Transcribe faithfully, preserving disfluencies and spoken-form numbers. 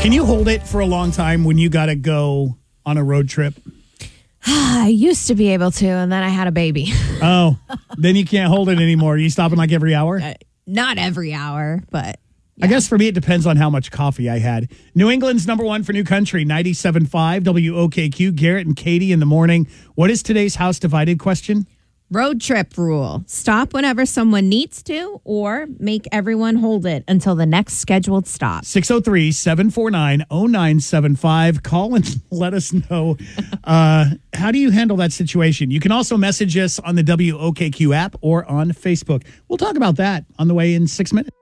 Can you hold it for a long time when you got to go on a road trip? I used to be able to, and then I had a baby. Oh, then you can't hold it anymore. You stopping like every hour? Uh, not every hour, but... Yeah. I guess for me, it depends on how much coffee I had. New England's number one for New Country, ninety-seven point five W O K Q. Garrett and Katie in the morning. What is today's House Divided question? Road trip rule. Stop whenever someone needs to or make everyone hold it until the next scheduled stop. six oh three, seven four nine, oh nine seven five. Call and let us know. Uh, how do you handle that situation? You can also message us on the W O K Q app or on Facebook. We'll talk about that on the way in six minutes.